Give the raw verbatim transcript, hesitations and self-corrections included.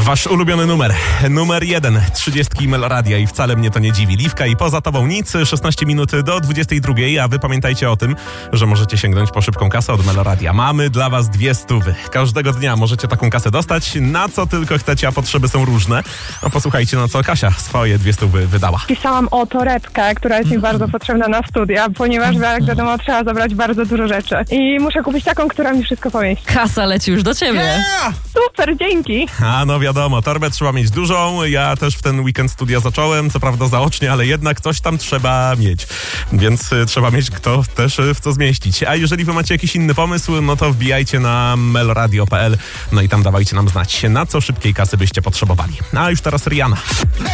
Wasz ulubiony numer, numer jeden, trzydziestki Meloradia i wcale mnie to nie dziwi. Liwka i Poza tobą nic, szesnaście minut do dwudziestej drugiej, a wy pamiętajcie o tym, że możecie sięgnąć po szybką kasę od Meloradia. Mamy dla was dwie stówy. Każdego dnia możecie taką kasę dostać, na co tylko chcecie, a potrzeby są różne. No posłuchajcie, na co Kasia swoje dwie stówy wydała. Pisałam o torebkę, która jest mi bardzo potrzebna na studia, ponieważ jak wiadomo trzeba zabrać bardzo dużo rzeczy. I muszę kupić taką, która mi wszystko pomieści. Kasa leci już do ciebie. Yeah! Super, dzięki. A no wiadomo, torbę trzeba mieć dużą. Ja też w ten weekend studia zacząłem, co prawda zaocznie, ale jednak coś tam trzeba mieć. Więc y, trzeba mieć kto też y, w co zmieścić. A jeżeli wy macie jakiś inny pomysł, no to wbijajcie na meloradio kropka p l, no i tam dawajcie nam znać, na co szybkiej kasy byście potrzebowali. A już teraz Rihanna.